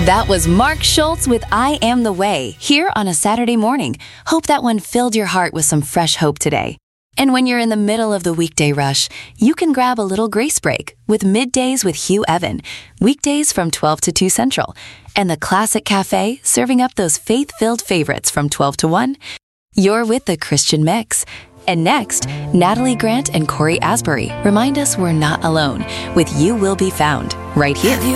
That was Mark Schultz with I Am the Way, here on a Saturday morning. Hope that one filled your heart with some fresh hope today. And when you're in the middle of the weekday rush, you can grab a little grace break with Middays with Hugh Evan, weekdays from 12 to 2 Central, and the Classic Cafe serving up those faith-filled favorites from 12 to 1. You're with the Christian Mix. And next, Natalie Grant and Corey Asbury remind us we're not alone with You Will Be Found right here.